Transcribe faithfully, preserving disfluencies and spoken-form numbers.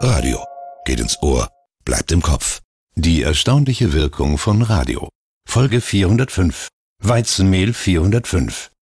Radio. Geht ins Ohr, bleibt im Kopf. Die erstaunliche Wirkung von Radio. Folge vierhundertfünf. Weizenmehl vierhundertfünf.